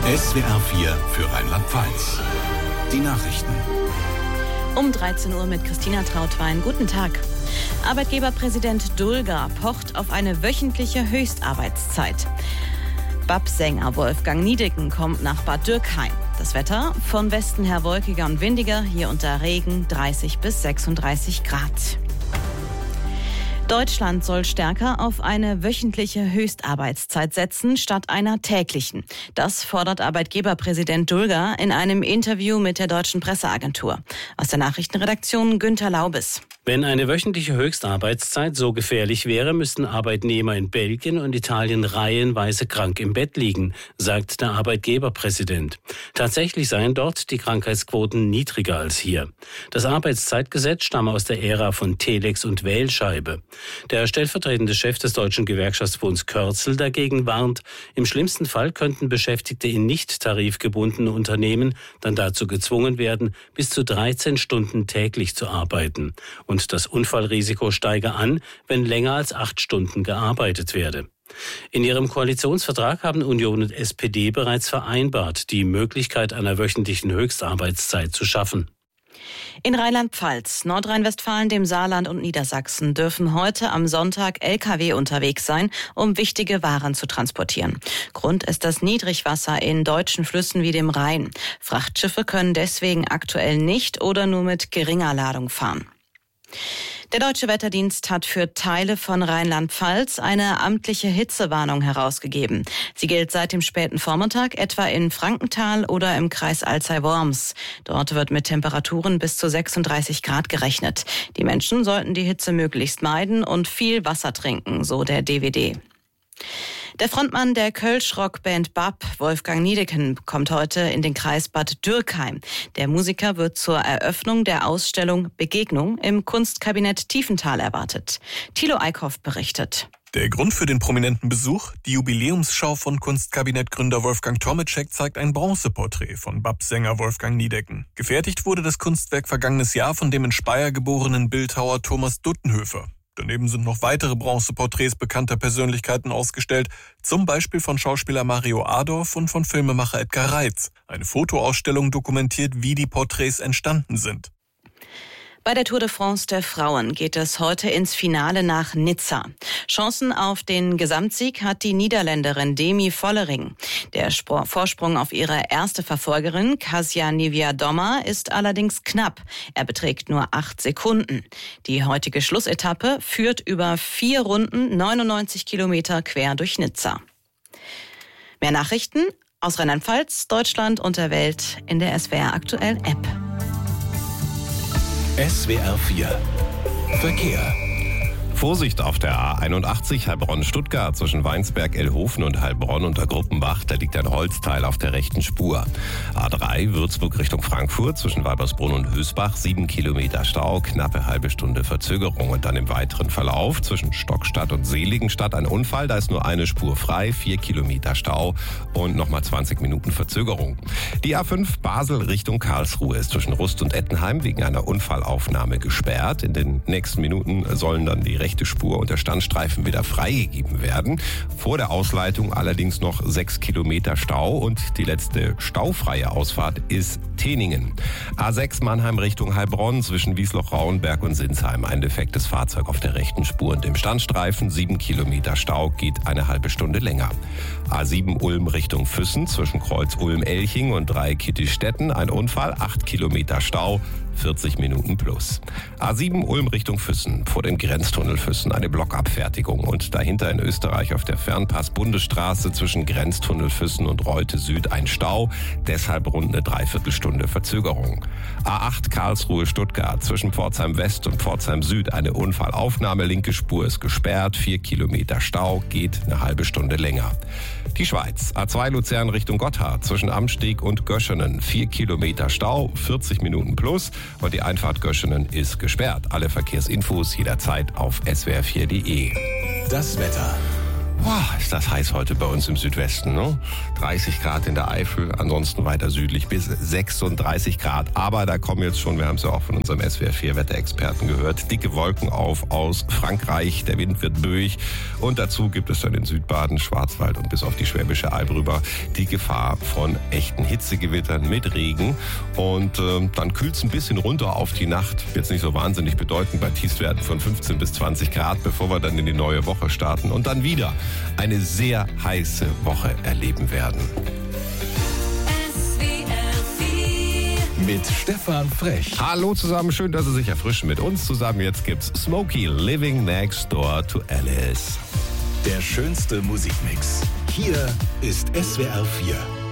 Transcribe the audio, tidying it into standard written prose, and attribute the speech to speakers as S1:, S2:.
S1: SWR 4 für Rheinland-Pfalz. Die Nachrichten.
S2: Um 13 Uhr mit Christina Trautwein. Guten Tag. Arbeitgeberpräsident Dulger pocht auf eine wöchentliche Höchstarbeitszeit. BAP-Sänger Wolfgang Niedecken kommt nach Bad Dürkheim. Das Wetter von Westen her wolkiger und windiger, hier unter Regen 30 bis 36 Grad. Deutschland soll stärker auf eine wöchentliche Höchstarbeitszeit setzen, statt einer täglichen. Das fordert Arbeitgeberpräsident Dulger in einem Interview mit der Deutschen Presseagentur. Aus der Nachrichtenredaktion Günther Laubes.
S3: Wenn eine wöchentliche Höchstarbeitszeit so gefährlich wäre, müssten Arbeitnehmer in Belgien und Italien reihenweise krank im Bett liegen, sagt der Arbeitgeberpräsident. Tatsächlich seien dort die Krankheitsquoten niedriger als hier. Das Arbeitszeitgesetz stamme aus der Ära von Telex und Wählscheibe. Der stellvertretende Chef des Deutschen Gewerkschaftsbunds Kürzel dagegen warnt, im schlimmsten Fall könnten Beschäftigte in nicht tarifgebundenen Unternehmen dann dazu gezwungen werden, bis zu 13 Stunden täglich zu arbeiten. Und das Unfallrisiko steige an, wenn länger als 8 Stunden gearbeitet werde. In ihrem Koalitionsvertrag haben Union und SPD bereits vereinbart, die Möglichkeit einer wöchentlichen Höchstarbeitszeit zu schaffen.
S2: In Rheinland-Pfalz, Nordrhein-Westfalen, dem Saarland und Niedersachsen dürfen heute am Sonntag Lkw unterwegs sein, um wichtige Waren zu transportieren. Grund ist das Niedrigwasser in deutschen Flüssen wie dem Rhein. Frachtschiffe können deswegen aktuell nicht oder nur mit geringer Ladung fahren. Der Deutsche Wetterdienst hat für Teile von Rheinland-Pfalz eine amtliche Hitzewarnung herausgegeben. Sie gilt seit dem späten Vormittag etwa in Frankenthal oder im Kreis Alzey-Worms. Dort wird mit Temperaturen bis zu 36 Grad gerechnet. Die Menschen sollten die Hitze möglichst meiden und viel Wasser trinken, so der DWD. Der Frontmann der Kölsch-Rockband BAP, Wolfgang Niedecken, kommt heute in den Kreis Bad Dürkheim. Der Musiker wird zur Eröffnung der Ausstellung Begegnung im Kunstkabinett Tiefenthal erwartet. Thilo Eickhoff berichtet.
S4: Der Grund für den prominenten Besuch? Die Jubiläumsschau von Kunstkabinettgründer Wolfgang Tomitschek zeigt ein Bronzeporträt von BAP-Sänger Wolfgang Niedecken. Gefertigt wurde das Kunstwerk vergangenes Jahr von dem in Speyer geborenen Bildhauer Thomas Duttenhöfer. Daneben sind noch weitere Bronzeporträts bekannter Persönlichkeiten ausgestellt, zum Beispiel von Schauspieler Mario Adorf und von Filmemacher Edgar Reitz. Eine Fotoausstellung dokumentiert, wie die Porträts entstanden sind.
S2: Bei der Tour de France der Frauen geht es heute ins Finale nach Nizza. Chancen auf den Gesamtsieg hat die Niederländerin Demi Vollering. Der Vorsprung auf ihre erste Verfolgerin, Kasia Niewiadoma, ist allerdings knapp. Er beträgt nur 8 Sekunden. Die heutige Schlussetappe führt über 4 Runden 99 Kilometer quer durch Nizza. Mehr Nachrichten aus Rheinland-Pfalz, Deutschland und der Welt in der SWR Aktuell App.
S1: SWR 4 Verkehr.
S5: Vorsicht auf der A81 Heilbronn-Stuttgart zwischen Weinsberg-Elhofen und Heilbronn unter Gruppenbach. Da liegt ein Holzteil auf der rechten Spur. A3 Würzburg Richtung Frankfurt zwischen Weibersbrunn und Hösbach. 7 Kilometer Stau, knappe halbe Stunde Verzögerung. Und dann im weiteren Verlauf zwischen Stockstadt und Seligenstadt ein Unfall. Da ist nur eine Spur frei, 4 Kilometer Stau und nochmal 20 Minuten Verzögerung. Die A5 Basel Richtung Karlsruhe ist zwischen Rust und Ettenheim wegen einer Unfallaufnahme gesperrt. In den nächsten Minuten sollen dann die rechte Spur und der Standstreifen wieder freigegeben werden. Vor der Ausleitung allerdings noch 6 Kilometer Stau und die letzte staufreie Ausfahrt ist Teningen. A6 Mannheim Richtung Heilbronn zwischen Wiesloch-Rauenberg und Sinsheim. Ein defektes Fahrzeug auf der rechten Spur und im Standstreifen. 7 Kilometer Stau, geht eine halbe Stunde länger. A7 Ulm Richtung Füssen zwischen Kreuz Ulm-Elching und Dreieck-Kittistetten. Ein Unfall, 8 Kilometer Stau, 40 Minuten plus. A7 Ulm Richtung Füssen, vor dem Grenztunnel Füssen eine Blockabfertigung und dahinter in Österreich auf der Fernpass-Bundesstraße zwischen Grenztunnel Füssen und Reute Süd ein Stau, deshalb rund eine Dreiviertelstunde Verzögerung. A8 Karlsruhe Stuttgart zwischen Pforzheim West und Pforzheim Süd eine Unfallaufnahme, linke Spur ist gesperrt, 4 Kilometer Stau, geht eine halbe Stunde länger. Die Schweiz, A2 Luzern Richtung Gotthard zwischen Amsteg und Göschenen, 4 Kilometer Stau, 40 Minuten plus und die Einfahrt Göschenen ist gesperrt. Alle Verkehrsinfos jederzeit auf swr4.de.
S1: Das Wetter.
S5: Ist das heiß heute bei uns im Südwesten, ne? 30 Grad in der Eifel, ansonsten weiter südlich bis 36 Grad. Aber da kommen jetzt schon, wir haben es ja auch von unserem SWR4-Wetterexperten gehört, dicke Wolken auf aus Frankreich. Der Wind wird böig und dazu gibt es dann in Südbaden, Schwarzwald und bis auf die Schwäbische Alb rüber die Gefahr von echten Hitzegewittern mit Regen. Und dann kühlt es ein bisschen runter auf die Nacht. Jetzt nicht so wahnsinnig bedeutend bei Tiefstwerten von 15 bis 20 Grad, bevor wir dann in die neue Woche starten und dann wieder eine sehr heiße Woche erleben werden.
S1: Mit Stefan Frech.
S5: Hallo zusammen, schön, dass Sie sich erfrischen mit uns zusammen. Jetzt gibt's Smokey Living Next Door to Alice.
S1: Der schönste Musikmix. Hier ist SWR 4.